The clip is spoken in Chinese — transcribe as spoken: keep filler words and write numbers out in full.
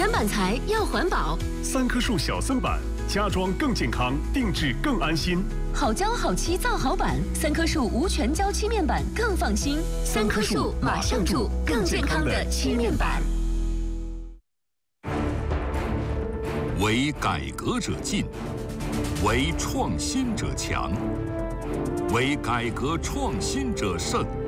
选板材要环保， 三棵树小森板，家装更健康，定制更安心。 好胶好漆造好板，三棵树无全胶漆面板更放心。三棵树马上住，更健康的漆面板。 为改革者进，为创新者强，为改革创新者胜。